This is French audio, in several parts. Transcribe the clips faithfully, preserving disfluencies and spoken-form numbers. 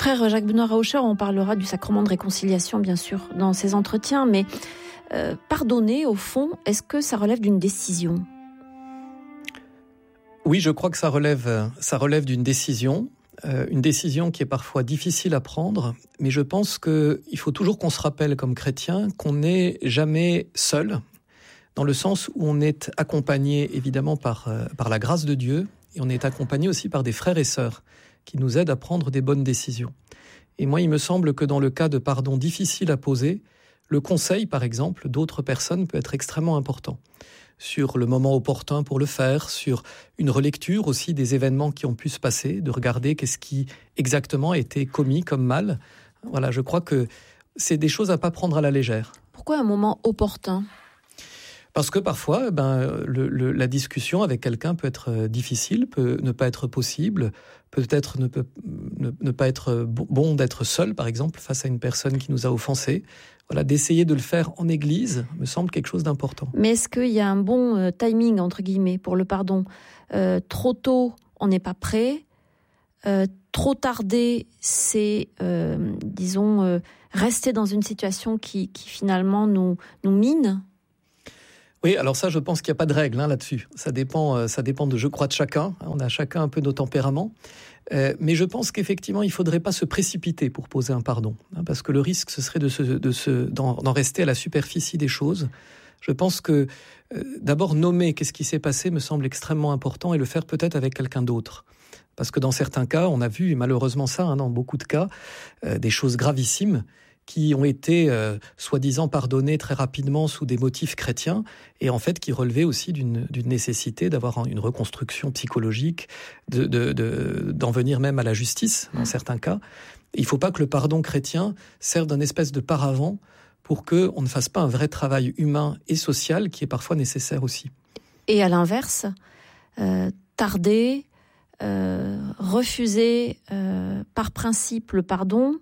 Frère Jacques Benoît Rauscher, on parlera du sacrement de réconciliation, bien sûr, dans ces entretiens, mais euh, pardonner, au fond, est-ce que ça relève d'une décision ? Oui, je crois que ça relève, ça relève d'une décision, euh, une décision qui est parfois difficile à prendre, mais je pense qu'il faut toujours qu'on se rappelle comme chrétien qu'on n'est jamais seul, dans le sens où on est accompagné évidemment par, euh, par la grâce de Dieu, et on est accompagné aussi par des frères et sœurs qui nous aident à prendre des bonnes décisions. Et moi, il me semble que dans le cas de pardon difficile à poser, le conseil, par exemple, d'autres personnes peut être extrêmement important. Sur le moment opportun pour le faire, sur une relecture aussi des événements qui ont pu se passer, de regarder qu'est-ce qui exactement a été commis comme mal. Voilà, je crois que c'est des choses à pas prendre à la légère. Pourquoi un moment opportun ? Parce que parfois, ben, le, le, la discussion avec quelqu'un peut être difficile, peut ne pas être possible, peut-être ne, peut, ne, ne pas être bon d'être seul, par exemple, face à une personne qui nous a offensés. Voilà, d'essayer de le faire en église me semble quelque chose d'important. Mais est-ce qu'il y a un bon euh, timing, entre guillemets, pour le pardon ? euh, Trop tôt, on n'est pas prêt. Euh, trop tardé, c'est, euh, disons, euh, rester dans une situation qui, qui finalement nous, nous mine. Oui, alors ça, je pense qu'il n'y a pas de règle hein, là-dessus. Ça dépend, euh, ça dépend de, je crois, de chacun. On a chacun un peu nos tempéraments. Euh, mais je pense qu'effectivement, il ne faudrait pas se précipiter pour poser un pardon. Hein, parce que le risque, ce serait de se, de se, d'en, d'en rester à la superficie des choses. Je pense que euh, d'abord, nommer qu'est-ce qui s'est passé me semble extrêmement important et le faire peut-être avec quelqu'un d'autre. Parce que dans certains cas, on a vu, et malheureusement ça, hein, dans beaucoup de cas, euh, des choses gravissimes qui ont été euh, soi-disant pardonnés très rapidement sous des motifs chrétiens, et en fait qui relevaient aussi d'une, d'une nécessité d'avoir une reconstruction psychologique, de, de, de, d'en venir même à la justice, dans certains cas. Il ne faut pas que le pardon chrétien serve d'un espèce de paravent pour qu'on ne fasse pas un vrai travail humain et social qui est parfois nécessaire aussi. Et à l'inverse, euh, tarder, euh, refuser euh, par principe le pardon,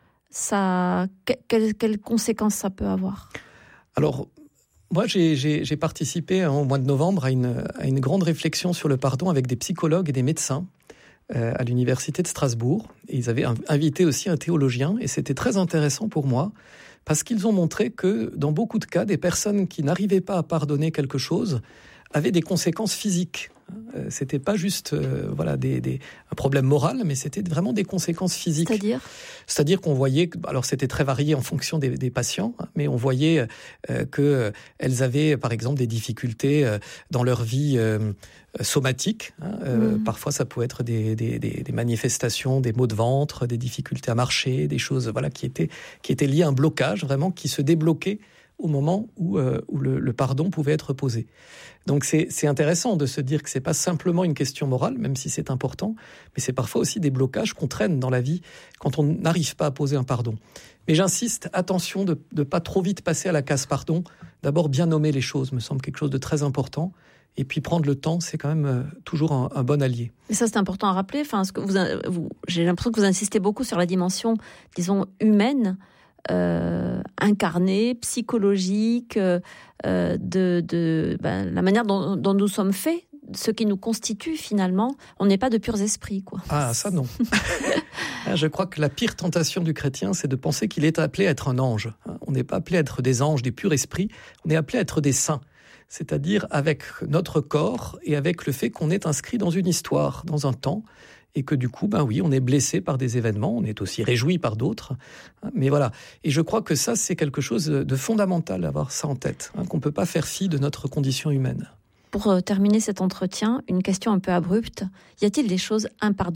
ça, quelles, quelles conséquences ça peut avoir ? Alors, moi, j'ai, j'ai, j'ai participé hein, au mois de novembre à une, à une grande réflexion sur le pardon avec des psychologues et des médecins euh, à l'université de Strasbourg. Et ils avaient invité aussi un théologien, et c'était très intéressant pour moi, parce qu'ils ont montré que, dans beaucoup de cas, des personnes qui n'arrivaient pas à pardonner quelque chose avaient des conséquences physiques. Euh, c'était pas juste euh, voilà des, des un problème moral, mais c'était vraiment des conséquences physiques. C'est-à-dire C'est-à-dire qu'on voyait, alors c'était très varié en fonction des, des patients, hein, mais on voyait euh, que euh, elles avaient par exemple des difficultés euh, dans leur vie euh, somatique. Hein, euh, mmh. Parfois, ça pouvait être des, des, des, des manifestations, des maux de ventre, des difficultés à marcher, des choses voilà qui étaient qui étaient liées à un blocage vraiment qui se débloquait au moment où, euh, où le, le pardon pouvait être posé. Donc c'est, c'est intéressant de se dire que c'est pas simplement une question morale, même si c'est important, mais c'est parfois aussi des blocages qu'on traîne dans la vie quand on n'arrive pas à poser un pardon. Mais j'insiste, attention de ne pas trop vite passer à la case pardon. D'abord, bien nommer les choses me semble quelque chose de très important. Et puis prendre le temps, c'est quand même euh, toujours un, un bon allié. Et ça, c'est important à rappeler. Enfin, ce que vous, vous, j'ai l'impression que vous insistez beaucoup sur la dimension, disons, humaine, Euh, incarnée, psychologique, euh, de, de ben, la manière dont, dont nous sommes faits, ce qui nous constitue finalement. On n'est pas de purs esprits, quoi. Ah, ça non. Je crois que la pire tentation du chrétien, c'est de penser qu'il est appelé à être un ange. On n'est pas appelé à être des anges, des purs esprits, on est appelé à être des saints. C'est-à-dire avec notre corps et avec le fait qu'on est inscrit dans une histoire, dans un temps, et que du coup, ben oui, on est blessé par des événements, on est aussi réjoui par d'autres. Mais voilà. Et je crois que ça, c'est quelque chose de fondamental d'avoir ça en tête, hein, qu'on ne peut pas faire fi de notre condition humaine. Pour euh, terminer cet entretien, une question un peu abrupte. Y a-t-il des choses impardonnables ?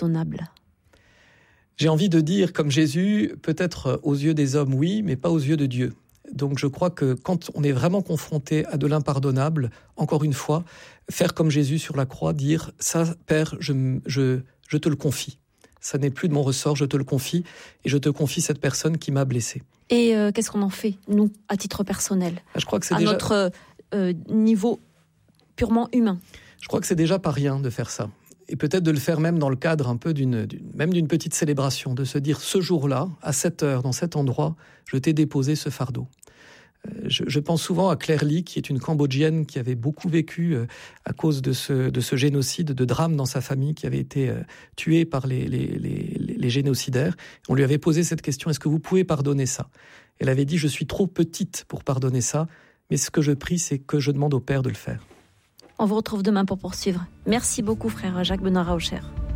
J'ai envie de dire, comme Jésus, peut-être aux yeux des hommes, oui, mais pas aux yeux de Dieu. Donc je crois que quand on est vraiment confronté à de l'impardonnable, encore une fois, faire comme Jésus sur la croix, dire « ça, Père, je, je, je te le confie. Ça n'est plus de mon ressort, je te le confie, et je te confie cette personne qui m'a blessé. » Et euh, qu'est-ce qu'on en fait, nous, à titre personnel ? Je crois que c'est à déjà... notre euh, niveau purement humain. Je crois que c'est déjà pas rien de faire ça. Et peut-être de le faire même dans le cadre un peu d'une, d'une, même d'une petite célébration, de se dire ce jour-là, à cette heure, dans cet endroit, je t'ai déposé ce fardeau. Je, je pense souvent à Claire Ly, qui est une Cambodgienne qui avait beaucoup vécu euh, à cause de ce, de ce génocide, de drame dans sa famille, qui avait été euh, tuée par les, les, les, les génocidaires. On lui avait posé cette question, est-ce que vous pouvez pardonner ça ? Elle avait dit, je suis trop petite pour pardonner ça, mais ce que je prie, c'est que je demande au Père de le faire. On vous retrouve demain pour poursuivre. Merci beaucoup, frère Jacques Benoît Raucher.